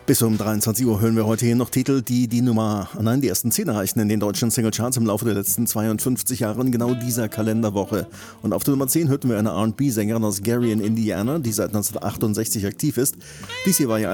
Bis um 23 Uhr hören wir heute hier noch Titel, die die ersten 10 erreichen in den deutschen Singlecharts im Laufe der letzten 52 Jahre in genau dieser Kalenderwoche. Und auf der Nummer 10 hörten wir eine R&B-Sängerin aus Gary in Indiana, die seit 1968 aktiv ist. Dies hier war ja